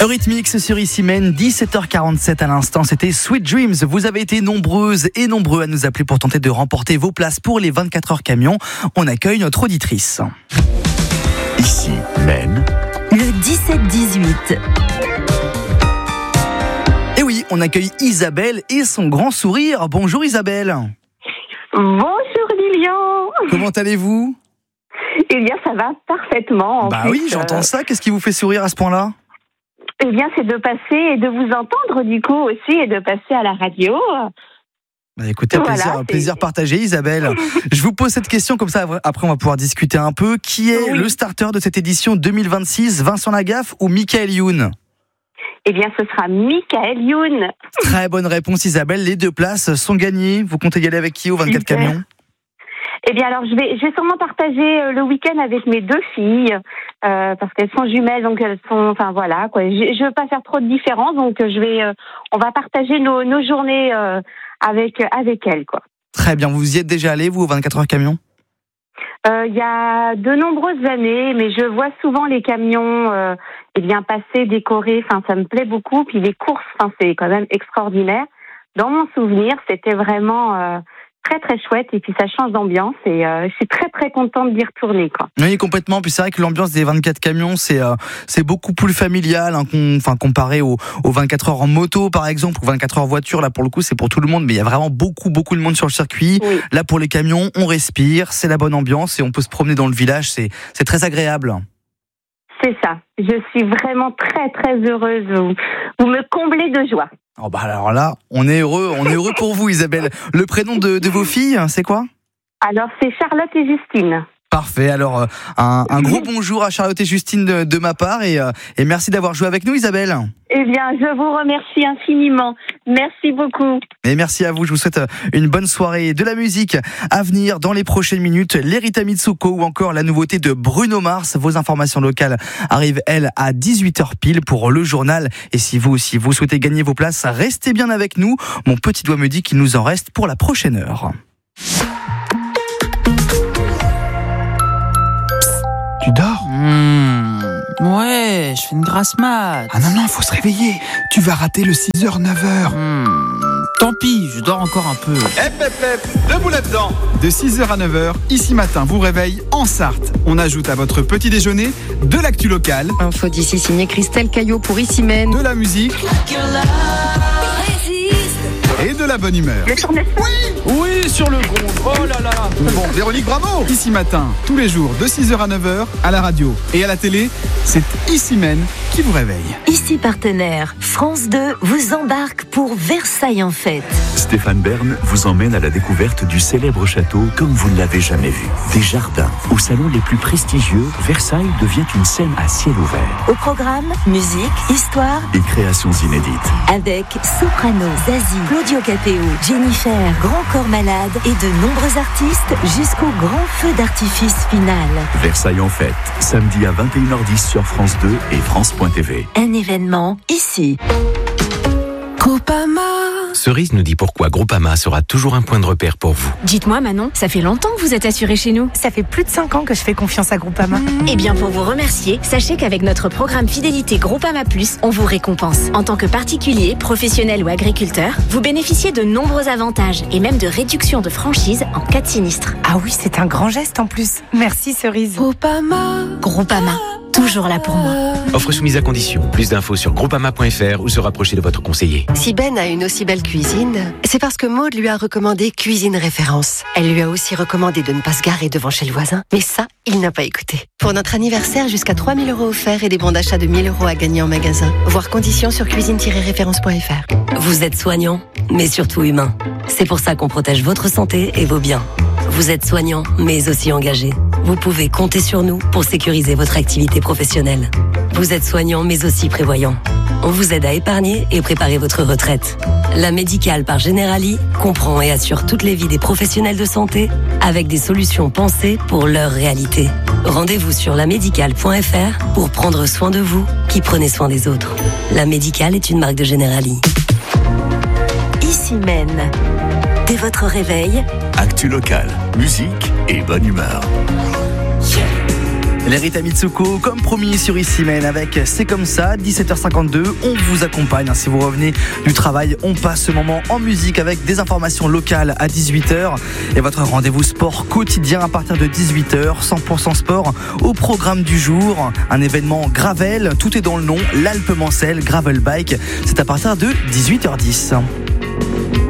Eurythmics sur Ici Même, 17h47 à l'instant, c'était Sweet Dreams. Vous avez été nombreuses et nombreux à nous appeler pour tenter de remporter vos places pour les 24 heures camions. On accueille notre auditrice. Ici Même, le 17-18. Et oui, on accueille Isabelle et son grand sourire. Bonjour Isabelle. Bonjour Lilian. Comment allez-vous ? Eh bien, ça va parfaitement. Oui, j'entends ça. Qu'est-ce qui vous fait sourire à ce point-là ? Eh bien, c'est de passer et de vous entendre du coup aussi et de passer à la radio. Écoutez, plaisir partagé Isabelle. Je vous pose cette question comme ça, après on va pouvoir discuter un peu. Qui est le starter de cette édition 2026, Vincent Lagaffe ou Michael Youn ? Eh bien, ce sera Michael Youn. Très bonne réponse Isabelle, les 2 places sont gagnées. Vous comptez y aller avec qui aux 24 camions ? Eh bien, alors, je vais sûrement partager le week-end avec mes 2 filles, parce qu'elles sont jumelles, donc elles sont, enfin voilà, quoi. Je veux pas faire trop de différence, donc on va partager nos journées avec elles, quoi. Très bien. Vous y êtes déjà allé, vous, aux 24 heures camions ? Il y a de nombreuses années, mais je vois souvent les camions, passer, décorer. Enfin, ça me plaît beaucoup. Puis les courses, c'est quand même extraordinaire. Dans mon souvenir, c'était vraiment très très chouette, et puis ça change d'ambiance, et je suis très très contente d'y retourner, quoi. Oui, complètement. Puis c'est vrai que l'ambiance des 24 camions, c'est beaucoup plus familial, comparé aux 24 heures en moto par exemple, ou 24 heures en voiture. Là pour le coup c'est pour tout le monde, mais il y a vraiment beaucoup de monde sur le circuit. Oui. Là pour les camions, on respire, c'est la bonne ambiance et on peut se promener dans le village, c'est très agréable. C'est ça. Je suis vraiment très très heureuse. Vous me comblez de joie. Oh alors là, on est heureux pour vous Isabelle. Le prénom de vos filles, c'est quoi ? Alors c'est Charlotte et Justine. Parfait, alors un gros bonjour à Charlotte et Justine de ma part, et merci d'avoir joué avec nous Isabelle. Eh bien, je vous remercie infiniment. Merci beaucoup. Et merci à vous, je vous souhaite une bonne soirée. De la musique à venir dans les prochaines minutes, l'Erita Mitsuko ou encore la nouveauté de Bruno Mars. Vos informations locales arrivent, elles, à 18h pile pour le journal. Et si vous aussi, vous souhaitez gagner vos places, restez bien avec nous. Mon petit doigt me dit qu'il nous en reste pour la prochaine heure. Tu dors ? Ouais, je fais une grasse mat. Ah non, faut se réveiller. Tu vas rater le 6h, 9h. Tant pis, je dors encore un peu. Debout là-dedans. De 6h à 9h, Ici Matin vous réveille en Sarthe. On ajoute à votre petit déjeuner de l'actu locale. Info d'ici signé Christelle Caillot pour Ici Même. De la musique. Et de la bonne humeur. Oui, sur le gond. Oh là là. Bon, Véronique, bravo. Ici Matin, tous les jours de 6h à 9h, à la radio et à la télé, c'est Ici Même qui vous réveille. Ici partenaire, France 2 vous embarque pour Versailles en fête. Stéphane Bern vous emmène à la découverte du célèbre château comme vous ne l'avez jamais vu. Des jardins, aux salons les plus prestigieux, Versailles devient une scène à ciel ouvert. Au programme, musique, histoire et créations inédites. Avec Soprano, Zazie, Claudio Capéo, Jennifer, Grand Corps Malade et de nombreux artistes jusqu'au grand feu d'artifice final. Versailles en fête, samedi à 21h10 sur France 2 et France.tv. Un événement ici. Groupama. Cerise nous dit pourquoi Groupama sera toujours un point de repère pour vous. Dites-moi Manon, ça fait longtemps que vous êtes assurée chez nous. Ça fait plus de 5 ans que je fais confiance à Groupama. Eh bien pour vous remercier, sachez qu'avec notre programme Fidélité Groupama Plus, on vous récompense. En tant que particulier, professionnel ou agriculteur, vous bénéficiez de nombreux avantages et même de réductions de franchise en cas de sinistre. Ah oui, c'est un grand geste en plus. Merci Cerise. Groupama, toujours là pour moi. Offre soumise à condition. Plus d'infos sur groupama.fr ou se rapprocher de votre conseiller. Si Ben a une aussi belle cuisine, c'est parce que Maud lui a recommandé Cuisine Référence. Elle lui a aussi recommandé de ne pas se garer devant chez le voisin. Mais ça, il n'a pas écouté. Pour notre anniversaire, jusqu'à 3 000 € offerts et des bons d'achat de 1 000 € à gagner en magasin. Voir conditions sur cuisine-référence.fr. Vous êtes soignant, mais surtout humain. C'est pour ça qu'on protège votre santé et vos biens. Vous êtes soignant, mais aussi engagé. Vous pouvez compter sur nous pour sécuriser votre activité professionnelle. Vous êtes soignant, mais aussi prévoyant. On vous aide à épargner et préparer votre retraite. La Médicale par Generali comprend et assure toutes les vies des professionnels de santé avec des solutions pensées pour leur réalité. Rendez-vous sur lamédicale.fr pour prendre soin de vous qui prenez soin des autres. La Médicale est une marque de Generali. Ici Même. Dès votre réveil, Actu locale, musique et bonne humeur. Les Rita Mitsuko, comme promis sur Ici-Même avec C'est comme ça, 17h52, on vous accompagne. Si vous revenez du travail, on passe ce moment en musique avec des informations locales à 18h et votre rendez-vous sport quotidien à partir de 18h, 100% sport au programme du jour. Un événement Gravel, tout est dans le nom, l'Alpe Mancel Gravel Bike, c'est à partir de 18h10.